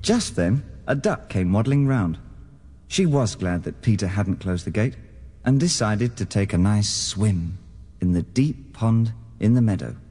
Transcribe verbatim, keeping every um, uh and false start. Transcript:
Just then, a duck came waddling round. She was glad that Peter hadn't closed the gate, and decided to take a nice swim in the deep pond in the meadow.